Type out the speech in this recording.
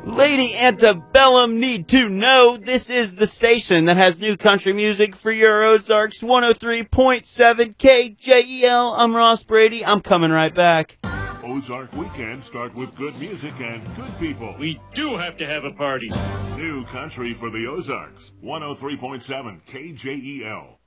Lady Antebellum need to know this is the station that has new country music for your Ozarks 103.7 KJEL. I'm Ross Brady. I'm coming right back. Ozark weekends start with good music and good people. We do have to have a party. New country for the Ozarks 103.7 KJEL.